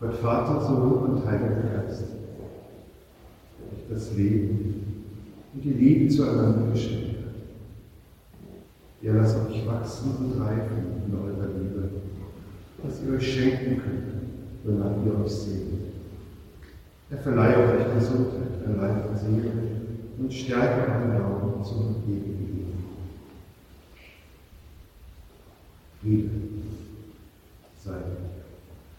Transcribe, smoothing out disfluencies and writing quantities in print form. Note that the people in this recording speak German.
Gott Vater, Sohn und Heiliger Geist, euch das Leben und die Liebe zueinander geschenkt hat. Er lasst euch wachsen und reifen in eurer Liebe, dass ihr euch schenken könnt, wonach ihr euch sehnt. Er verleihe euch Gesundheit an Leib und Seele und stärke euren Glauben zum ewigen Leben. Friede sei